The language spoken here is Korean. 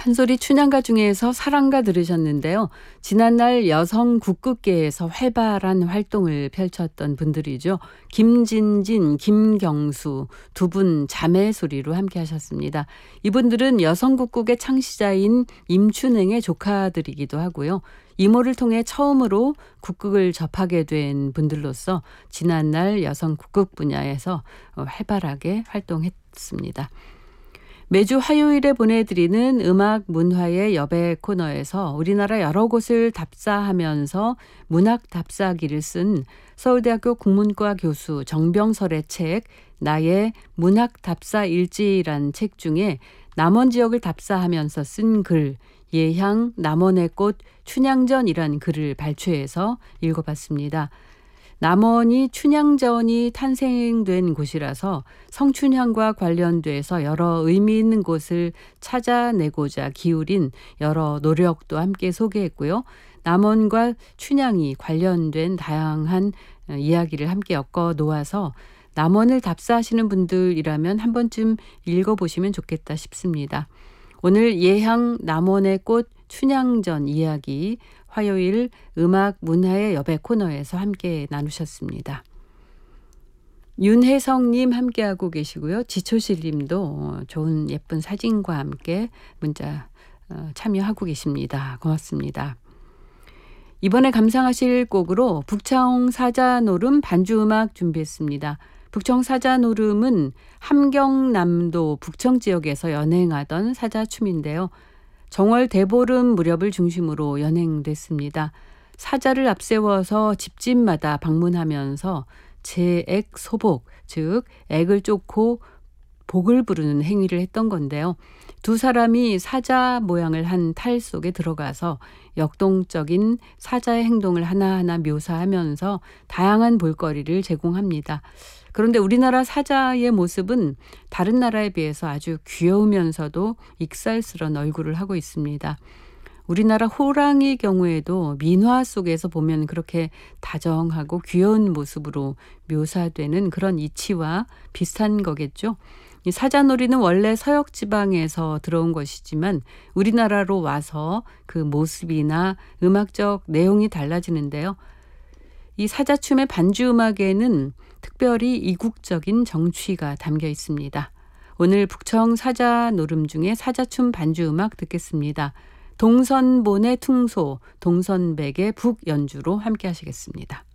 판소리 춘향가 중에서 사랑가 들으셨는데요. 지난날 여성 국극계에서 활발한 활동을 펼쳤던 분들이죠. 김진진, 김경수 두 분 자매 소리로 함께 하셨습니다. 이분들은 여성 국극의 창시자인 임춘행의 조카들이기도 하고요. 이모를 통해 처음으로 국극을 접하게 된 분들로서 지난날 여성 국극 분야에서 활발하게 활동했습니다. 매주 화요일에 보내드리는 음악 문화의 여배 코너에서 우리나라 여러 곳을 답사하면서 문학 답사기를 쓴 서울대학교 국문과 교수 정병설의 책 나의 문학 답사 일지란 책 중에 남원 지역을 답사하면서 쓴 글 예향 남원의 꽃 춘향전이란 글을 발췌해서 읽어봤습니다. 남원이 춘향전이 탄생된 곳이라서 성춘향과 관련돼서 여러 의미 있는 곳을 찾아내고자 기울인 여러 노력도 함께 소개했고요. 남원과 춘향이 관련된 다양한 이야기를 함께 엮어 놓아서 남원을 답사하시는 분들이라면 한 번쯤 읽어보시면 좋겠다 싶습니다. 오늘 예향 남원의 꽃 춘향전 이야기 화요일 음악 문화의 여배 코너에서 함께 나누셨습니다. 윤혜성님 함께하고 계시고요. 지초실님도 좋은 예쁜 사진과 함께 문자 참여하고 계십니다. 고맙습니다. 이번에 감상하실 곡으로 북청 사자노름 반주음악 준비했습니다. 북청 사자노름은 함경남도 북청 지역에서 연행하던 사자춤인데요. 정월 대보름 무렵을 중심으로 연행됐습니다. 사자를 앞세워서 집집마다 방문하면서 제액 소복, 즉 액을 쫓고 복을 부르는 행위를 했던 건데요. 두 사람이 사자 모양을 한 탈 속에 들어가서 역동적인 사자의 행동을 하나하나 묘사하면서 다양한 볼거리를 제공합니다. 그런데 우리나라 사자의 모습은 다른 나라에 비해서 아주 귀여우면서도 익살스러운 얼굴을 하고 있습니다. 우리나라 호랑이 경우에도 민화 속에서 보면 그렇게 다정하고 귀여운 모습으로 묘사되는 그런 이치와 비슷한 거겠죠. 이 사자놀이는 원래 서역 지방에서 들어온 것이지만 우리나라로 와서 그 모습이나 음악적 내용이 달라지는데요. 이 사자춤의 반주음악에는 특별히 이국적인 정취가 담겨 있습니다. 오늘 북청 사자노름 중에 사자춤 반주음악 듣겠습니다. 동선본의 퉁소, 동선백의 북연주로 함께 하시겠습니다.